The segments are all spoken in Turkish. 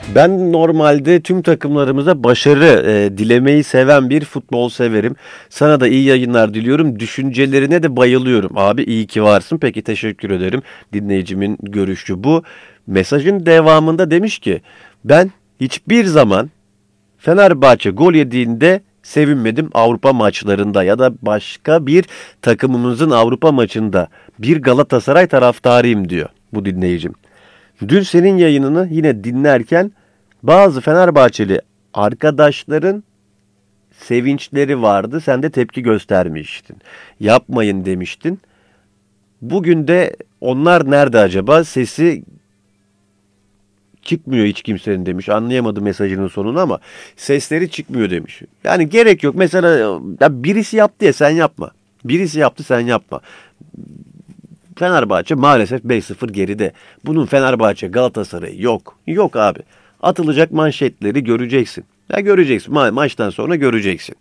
Ben normalde tüm takımlarımıza başarı dilemeyi seven bir futbol severim. Sana da iyi yayınlar diliyorum. Düşüncelerine de bayılıyorum. Abi iyi ki varsın. Peki teşekkür ederim. Dinleyicimin görüşü bu. Mesajın devamında demiş ki ben hiçbir zaman Fenerbahçe gol yediğinde sevinmedim Avrupa maçlarında ya da başka bir takımımızın Avrupa maçında. Bir Galatasaray taraftarıyım diyor bu dinleyicim. Dün senin yayınını yine dinlerken bazı Fenerbahçeli arkadaşların sevinçleri vardı. Sen de tepki göstermiştin. Yapmayın demiştin. Bugün de onlar nerede acaba? Sesi çıkmıyor hiç kimsenin demiş. Anlayamadım mesajının sonunu ama sesleri çıkmıyor demiş. Yani gerek yok. Mesela ya birisi yaptı ya sen yapma. Birisi yaptı sen yapma. Fenerbahçe maalesef 5-0 geride. Bunun Fenerbahçe Galatasaray'ı yok. Yok abi. Atılacak manşetleri göreceksin. Ya göreceksin. Maçtan sonra göreceksin.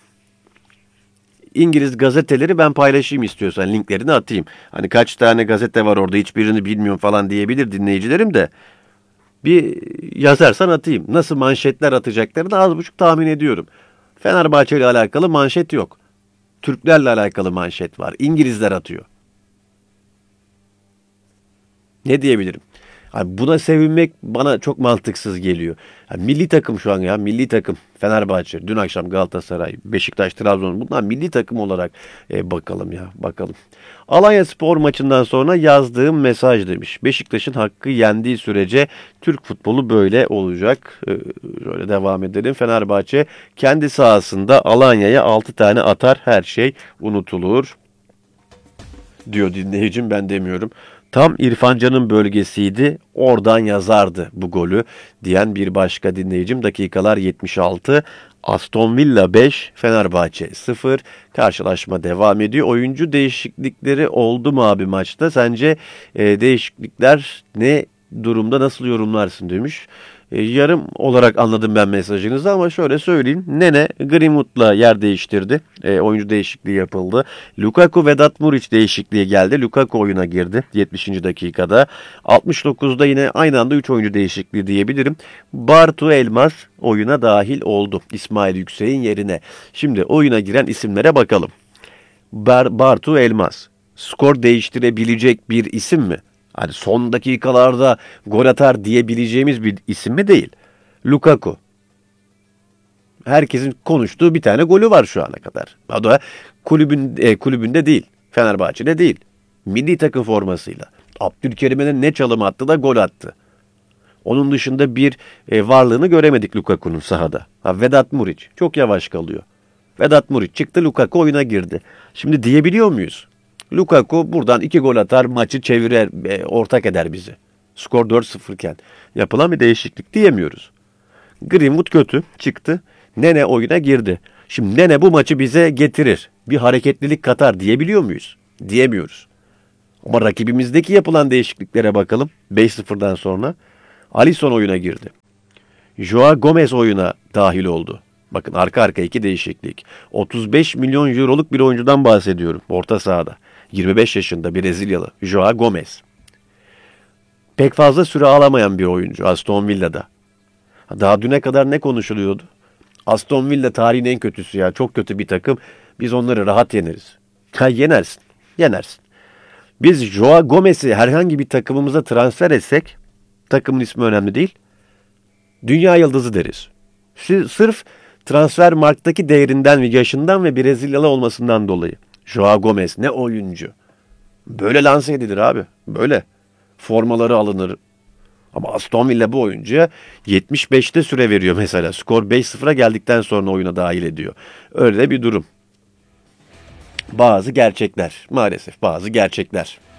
İngiliz gazeteleri ben paylaşayım istiyorsan linklerini atayım. Hani kaç tane gazete var orada hiçbirini bilmiyorum falan diyebilir dinleyicilerim de. Bir yazarsan atayım. Nasıl manşetler atacaklarını az buçuk tahmin ediyorum. Fenerbahçe ile alakalı manşet yok. Türklerle alakalı manşet var. İngilizler atıyor. Ne diyebilirim? Hani buna sevinmek bana çok mantıksız geliyor. Yani milli takım şu an ya. Milli takım. Fenerbahçe, dün akşam Galatasaray, Beşiktaş, Trabzon. Bunlar milli takım olarak bakalım ya. Bakalım. Alanyaspor maçından sonra yazdığım mesaj demiş. Beşiktaş'ın hakkı yendiği sürece Türk futbolu böyle olacak. Şöyle devam edelim. Fenerbahçe kendi sahasında Alanya'ya 6 tane atar. Her şey unutulur diyor dinleyicim, ben demiyorum. Tam İrfan Can'ın bölgesiydi, oradan yazardı bu golü diyen bir başka dinleyicim. Dakikalar 76. Aston Villa 5, Fenerbahçe 0. Karşılaşma devam ediyor. Oyuncu değişiklikleri oldu mu abi maçta? Sence değişiklikler ne durumda, nasıl yorumlarsın demiş. Yarım olarak anladım ben mesajınızı ama şöyle söyleyeyim. Nene Greenwood'la yer değiştirdi. Oyuncu değişikliği yapıldı. Lukaku Vedat Muriç değişikliği geldi. Lukaku oyuna girdi 70. dakikada. 69'da yine aynı anda 3 oyuncu değişikliği diyebilirim. Bartu Elmas oyuna dahil oldu İsmail Yüksek'in yerine. Şimdi oyuna giren isimlere bakalım. Bartu Elmas. Skor değiştirebilecek bir isim mi? Hani son dakikalarda gol atar diyebileceğimiz bir isim mi değil. Lukaku. Herkesin konuştuğu bir tane golü var şu ana kadar. O da kulübünde değil. Fenerbahçe'de değil. Milli takım formasıyla. Abdülkerim'e ne çalım attı da gol attı. Onun dışında bir varlığını göremedik Lukaku'nun sahada. Vedat Muriç çok yavaş kalıyor. Vedat Muriç çıktı, Lukaku oyuna girdi. Şimdi diyebiliyor muyuz? Lukaku buradan 2 gol atar, maçı çevirir, ortak eder bizi. Skor 4-0 iken yapılan bir değişiklik diyemiyoruz. Greenwood kötü çıktı. Nene oyuna girdi. Şimdi Nene bu maçı bize getirir. Bir hareketlilik katar diyebiliyor muyuz? Diyemiyoruz. Ama rakibimizdeki yapılan değişikliklere bakalım. 5-0'dan sonra Alisson oyuna girdi. Joao Gomez oyuna dahil oldu. Bakın arka arka 2 değişiklik. 35 milyon euroluk bir oyuncudan bahsediyorum orta sahada. 25 yaşında Brezilyalı Joao Gomez. Pek fazla süre alamayan bir oyuncu Aston Villa'da. Daha düne kadar ne konuşuluyordu? Aston Villa tarihin en kötüsü ya. Çok kötü bir takım. Biz onları rahat yeneriz. Ha, yenersin. Yenersin. Biz Joao Gomez'i herhangi bir takımımıza transfer etsek, takımın ismi önemli değil, dünya yıldızı deriz. Sırf transfer marktaki değerinden ve yaşından ve Brezilyalı olmasından dolayı. Joao Gomez ne oyuncu. Böyle lanse edilir abi. Böyle. Formaları alınır. Ama Aston Villa bu oyuncuya 75'te süre veriyor mesela. Skor 5-0'a geldikten sonra oyuna dahil ediyor. Öyle bir durum. Bazı gerçekler. Maalesef bazı gerçekler.